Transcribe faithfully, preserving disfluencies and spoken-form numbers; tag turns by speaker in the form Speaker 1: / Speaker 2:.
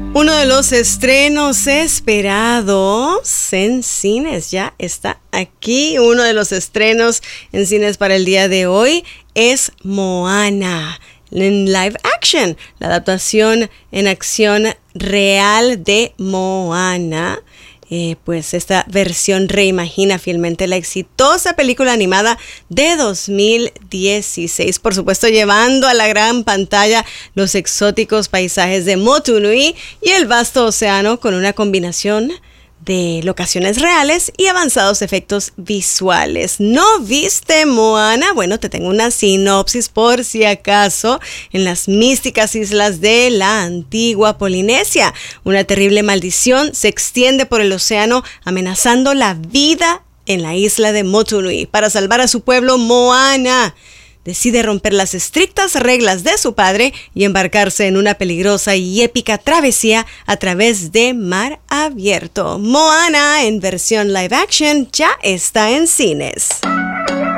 Speaker 1: Uno de los estrenos esperados en cines ya está aquí. Uno de los estrenos en cines para el día de hoy es Moana en live action, la adaptación en acción real de Moana. Eh, pues esta versión reimagina fielmente la exitosa película animada de dos mil dieciséis, por supuesto llevando a la gran pantalla los exóticos paisajes de Motu Nui y el vasto océano con una combinación de locaciones reales y avanzados efectos visuales. ¿No viste Moana? Bueno, te tengo una sinopsis por si acaso. En las místicas islas de la antigua Polinesia, una terrible maldición se extiende por el océano amenazando la vida en la isla de Motu Nui. Para salvar a su pueblo, Moana decide romper las estrictas reglas de su padre y embarcarse en una peligrosa y épica travesía a través de mar abierto. Moana en versión live action ya está en cines.